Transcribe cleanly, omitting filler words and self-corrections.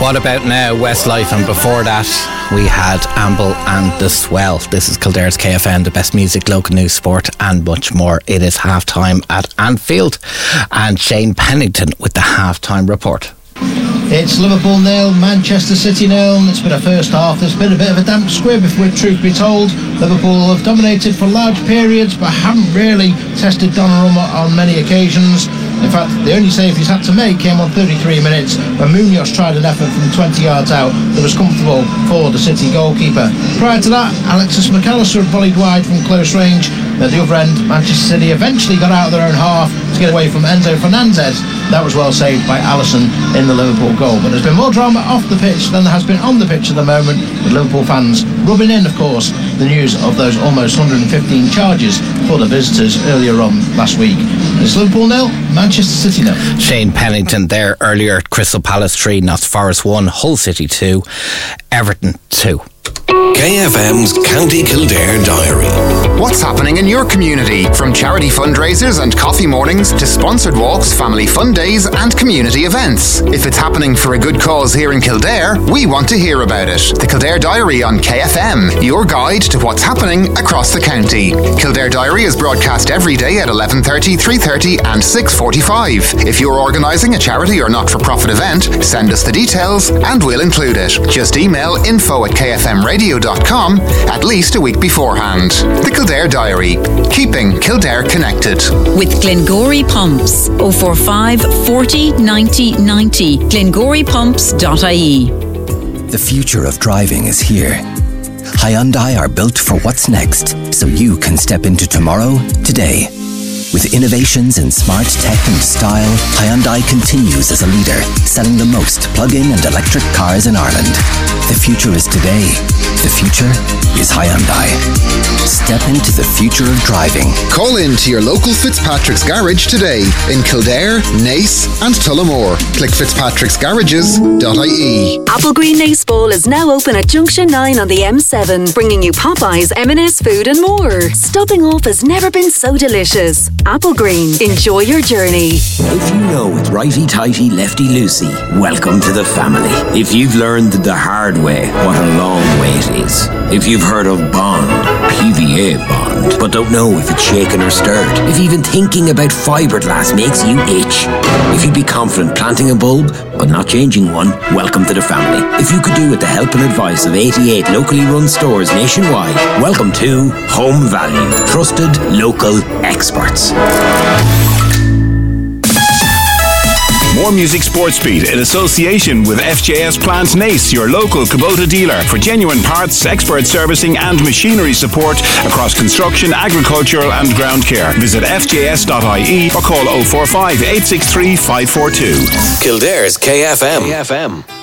What About Now, Westlife, and before that we had Amble and The Swell. This is Kildare's KFM, the best music, local news, sport and much more. It is half-time at Anfield and Shane Pennington with the half-time report. It's Liverpool 0, Manchester City 0. It's been a first half. There's been a bit of a damp squib, if we're truth be told. Liverpool have dominated for large periods but haven't really tested Donnarumma on many occasions. In fact, the only save he's had to make came on 33 minutes when Munoz tried an effort from 20 yards out that was comfortable for the City goalkeeper. Prior to that, Alexis McAllister had volleyed wide from close range. At the other end, Manchester City eventually got out of their own half to get away from Enzo Fernandez. That was well saved by Alisson in the Liverpool goal. But there's been more drama off the pitch than there has been on the pitch at the moment, with Liverpool fans rubbing in, of course, the news of those almost 115 charges for the visitors earlier on last week. It's Liverpool 0, Manchester City 0. Shane Pennington there earlier. Crystal Palace 3, Notts Forest 1, Hull City 2, Everton 2. KFM's County Kildare Diary. What's happening in your community? From charity fundraisers and coffee mornings to sponsored walks, family fun days and community events. If it's happening for a good cause here in Kildare, we want to hear about it. The Kildare Diary on KFM, your guide to what's happening across the county. Kildare Diary is broadcast every day at 11:30, 3:30 and 6:45. If you're organising a charity or not-for-profit event, send us the details and we'll include it. Just email info@kfmradio.com at least a week beforehand. The Kildare Diary, keeping Kildare connected. With Glengory Pumps, 045 40 90 90, glengoripumps.ie. The future of driving is here. Hyundai are built for what's next, so you can step into tomorrow, today. With innovations in smart tech and style, Hyundai continues as a leader, selling the most plug-in and electric cars in Ireland. The future is today. The future is Hyundai. Step into the future of driving. Call in to your local Fitzpatrick's Garage today in Kildare, Naas and Tullamore. Click fitzpatricksgarages.ie. Applegreen Naas Bowl is now open at Junction 9 on the M7, bringing you Popeyes, M&S food and more. Stopping off has never been so delicious. Applegreen, enjoy your journey. If you know it's righty-tighty, lefty-loosey, welcome to the family. If you've learned the hard way what a long way it is. If you've heard of Bond, PVA Bond, but don't know if it's shaken or stirred. If even thinking about fiberglass makes you itch. If you'd be confident planting a bulb, but not changing one, welcome to the family. If you could do with the help and advice of 88 locally run stores nationwide, welcome to Home Value. Trusted local experts. More Music Sports Beat in association with FJS Plant Naas, your local Kubota dealer for genuine parts, expert servicing and machinery support across construction, agricultural and ground care. Visit fjs.ie or call 045 863 542. Kildare's KFM.